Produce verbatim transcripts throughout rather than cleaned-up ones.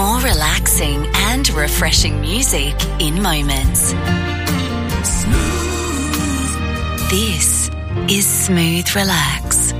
More relaxing and refreshing music in moments. Smooth. This is Smooth Relax.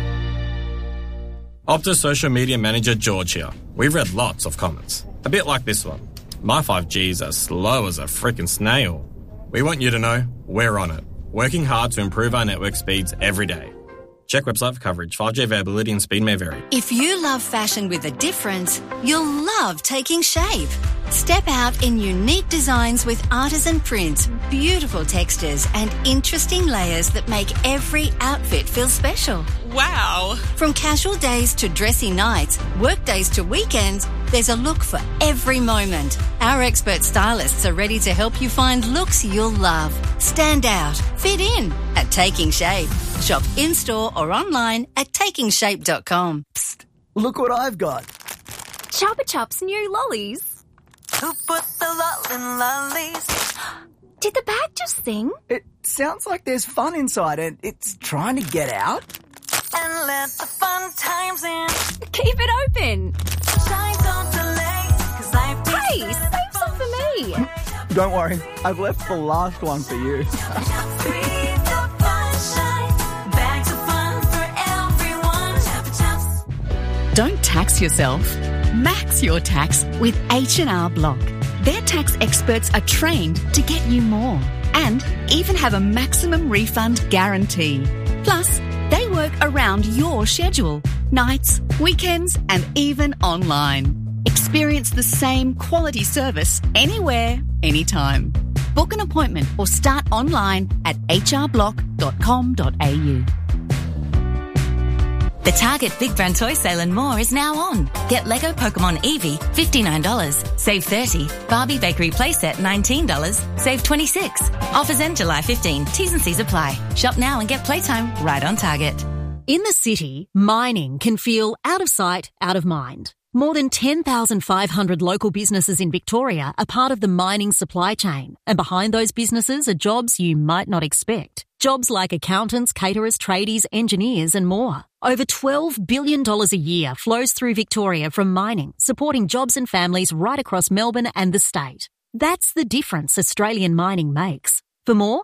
Optus social media manager George here. We've read lots of comments. A bit like this one. My five G's are slow as a frickin' snail. We want you to know we're on it. Working hard to improve our network speeds every day. Check website for coverage. five G availability and speed may vary. If you love fashion with a difference, you'll love Taking Shape. Step out in unique designs with artisan prints, beautiful textures and interesting layers that make every outfit feel special. Wow! From casual days to dressy nights, work days to weekends, there's a look for every moment. Our expert stylists are ready to help you find looks you'll love. Stand out, fit in at Taking Shape. Shop in-store or online at taking shape dot com. Psst, look what I've got. Chupa Chups new lollies. Who put the lol in lollies? Did the bag just sing? It sounds like there's fun inside and it's trying to get out. And let the fun times in. Keep it open. Shine, don't delay, 'cause life takes Hey, save some for me. Don't worry, I've left the last one for you. Breathe the sunshine. Bags of fun for everyone. Chupa Chups. Don't tax yourself. Max your tax with H and R Block. Their tax experts are trained to get you more and even have a maximum refund guarantee. Plus, they work around your schedule, nights, weekends and even online. Experience the same quality service anywhere, anytime. Book an appointment or start online at h r block dot com dot a u. The Target Big Brand Toy Sale and more is now on. Get Lego Pokemon Eevee, fifty-nine dollars, save thirty dollars. Barbie Bakery Playset, nineteen dollars, save twenty-six dollars. Offers end July fifteenth. T's and C's apply. Shop now and get playtime right on Target. In the city, mining can feel out of sight, out of mind. More than ten thousand five hundred local businesses in Victoria are part of the mining supply chain, and behind those businesses are jobs you might not expect. Jobs like accountants, caterers, tradies, engineers and more. Over twelve billion dollars a year flows through Victoria from mining, supporting jobs and families right across Melbourne and the state. That's the difference Australian mining makes. For more,